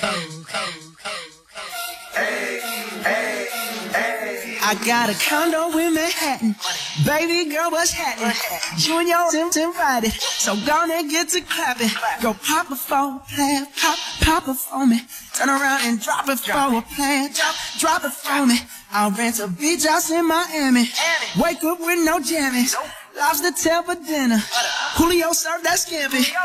I got a condo in Manhattan. Baby girl, what's happening? You and your Tim's invited, so gonna get to clapping. Go pop it for a plan, pop it for me. Turn around and drop it for a plan, drop it for me. I'll rent a beach house in Miami. Wake up with no jammies. Lobster tail for dinner. Julio served that scampi.